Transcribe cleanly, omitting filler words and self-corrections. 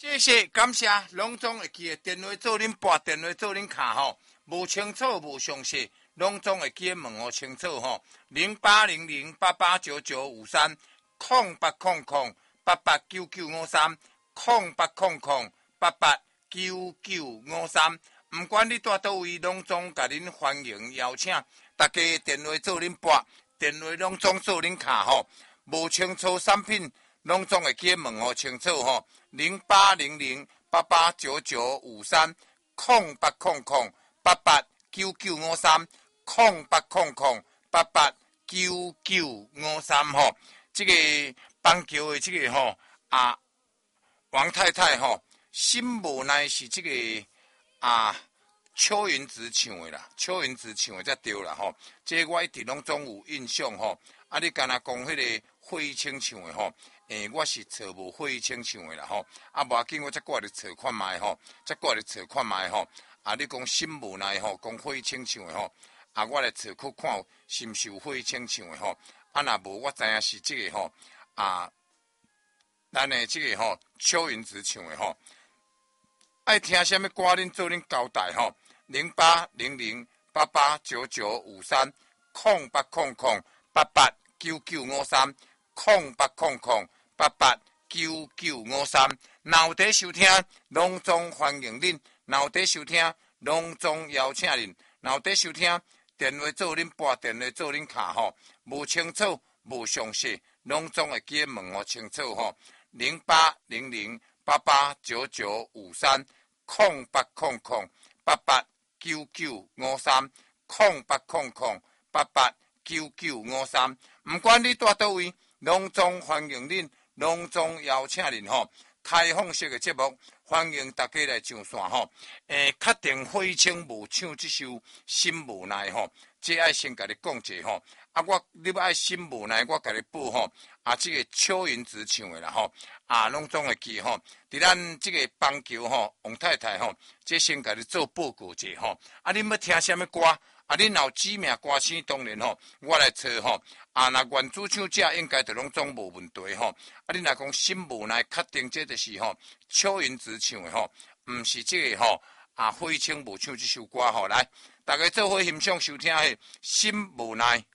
谢谢感谢，拢总会记的电话做恁拨，电话做恁卡吼，无清楚无详细，拢总会记的问候清楚吼。0800889953 0800889953 0800889953，唔管你住倒位，拢总甲恁欢迎邀请，大家电话做恁拨，电话拢总做恁卡吼，无清楚产品。拢总会记问候清楚吼，0800889953 0800889953 0800889953吼，这个邦桥的这个吼王太太吼，心无奈是这个邱云子唱的啦，邱云子唱的才对啦吼，这个我一直拢总有印象吼，你敢若讲迄个惠清唱的吼。我是找无惠清唱的啦吼，无要紧，我再过来找看卖吼，再过来找看卖吼。你讲心无奈吼，讲惠清唱的吼，我来找去看是毋是有惠清唱的吼。若无，我知影是这个吼，咱的这个吼邱云子唱的吼。爱听什么歌，恁做恁交代吼，0800889953 0800889953 0800889953，若有在收听，拢总欢迎恁；若有在收听，拢总邀请恁；若有在收听，电话做恁拨，电话做恁卡吼，无清楚无详细，拢总会记问候清楚吼。0800889953 0800889953 0800889953，唔管你住倒位。拢总欢迎恁，拢总邀请恁吼，开放式的节目，欢迎大家来上线吼。确定惠清无唱这首《心无奈》吼，这爱先甲你讲者吼。你要爱心无奈，我甲你报吼。这个邱云子唱的啦吼，拢总会记吼。伫咱这个邦桥吼，王太太吼，这先甲你做报告者吼。恁要听什么歌？恁若有知名歌星，当然吼，我来找吼。若原主唱者应该就拢总无问题吼。你若讲心无奈，确定这就是吼邱云子唱的吼，毋是这个吼惠清无唱这首歌吼。来，大家做伙欣赏收听的《心无奈》。